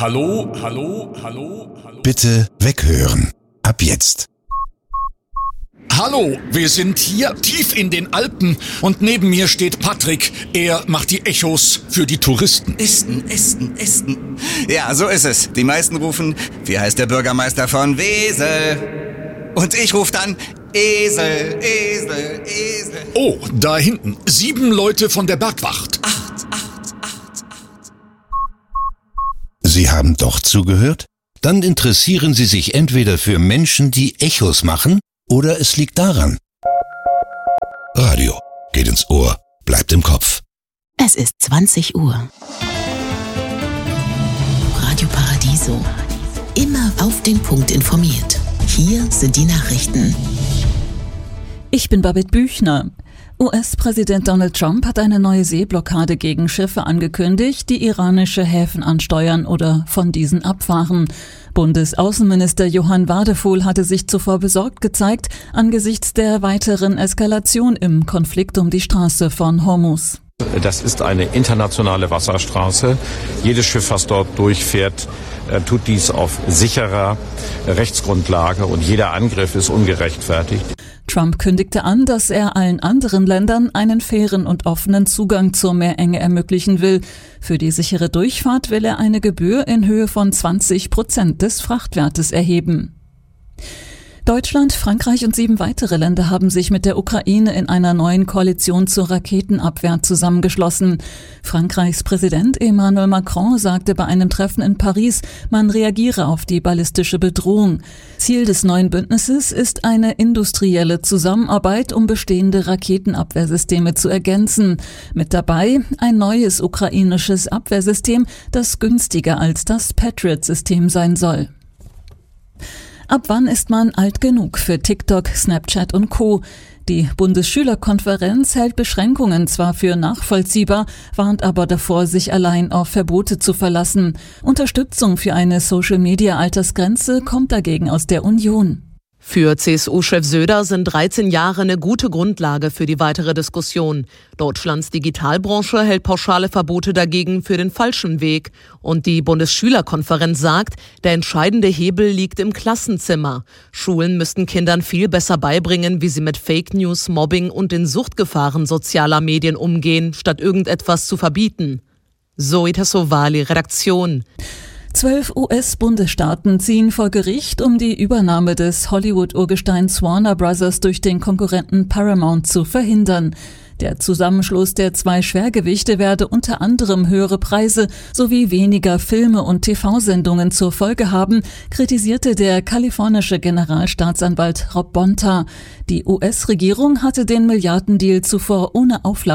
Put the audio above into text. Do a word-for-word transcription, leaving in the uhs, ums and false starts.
Hallo, hallo, hallo, hallo. Bitte weghören. Ab jetzt. Hallo, wir sind hier tief in den Alpen und neben mir steht Patrick. Er macht die Echos für die Touristen. Esten, Esten, Esten. Ja, so ist es. Die meisten rufen, wie heißt der Bürgermeister von Wesel? Und ich rufe dann, Esel, Esel, Esel. Oh, da hinten. Sieben Leute von der Bergwacht. Acht, acht, acht, acht. Sie haben doch zugehört? Dann interessieren Sie sich entweder für Menschen, die Echos machen, oder es liegt daran. Radio geht ins Ohr, bleibt im Kopf. Es ist zwanzig Uhr. Radio Paradiso. Immer auf den Punkt informiert. Hier sind die Nachrichten. Ich bin Babette Büchner. U S-Präsident Donald Trump hat eine neue Seeblockade gegen Schiffe angekündigt, die iranische Häfen ansteuern oder von diesen abfahren. Bundesaußenminister Johann Wadefuhl hatte sich zuvor besorgt gezeigt angesichts der weiteren Eskalation im Konflikt um die Straße von Hormuz. Das ist eine internationale Wasserstraße. Jedes Schiff, was dort durchfährt, tut dies auf sicherer Rechtsgrundlage und jeder Angriff ist ungerechtfertigt. Trump kündigte an, dass er allen anderen Ländern einen fairen und offenen Zugang zur Meerenge ermöglichen will. Für die sichere Durchfahrt will er eine Gebühr in Höhe von zwanzig Prozent des Frachtwertes erheben. Deutschland, Frankreich und sieben weitere Länder haben sich mit der Ukraine in einer neuen Koalition zur Raketenabwehr zusammengeschlossen. Frankreichs Präsident Emmanuel Macron sagte bei einem Treffen in Paris, man reagiere auf die ballistische Bedrohung. Ziel des neuen Bündnisses ist eine industrielle Zusammenarbeit, um bestehende Raketenabwehrsysteme zu ergänzen. Mit dabei ein neues ukrainisches Abwehrsystem, das günstiger als das Patriot-System sein soll. Ab wann ist man alt genug für TikTok, Snapchat und Co.? Die Bundesschülerkonferenz hält Beschränkungen zwar für nachvollziehbar, warnt aber davor, sich allein auf Verbote zu verlassen. Unterstützung für eine Social-Media-Altersgrenze kommt dagegen aus der Union. Für C S U-Chef Söder sind dreizehn Jahre eine gute Grundlage für die weitere Diskussion. Deutschlands Digitalbranche hält pauschale Verbote dagegen für den falschen Weg. Und die Bundesschülerkonferenz sagt, der entscheidende Hebel liegt im Klassenzimmer. Schulen müssten Kindern viel besser beibringen, wie sie mit Fake News, Mobbing und den Suchtgefahren sozialer Medien umgehen, statt irgendetwas zu verbieten. Zoe Tassovali, Redaktion. Zwölf U S-Bundesstaaten ziehen vor Gericht, um die Übernahme des Hollywood-Urgesteins Warner Brothers durch den Konkurrenten Paramount zu verhindern. Der Zusammenschluss der zwei Schwergewichte werde unter anderem höhere Preise sowie weniger Filme und T V-Sendungen zur Folge haben, kritisierte der kalifornische Generalstaatsanwalt Rob Bonta. Die U S-Regierung hatte den Milliardendeal zuvor ohne Auflage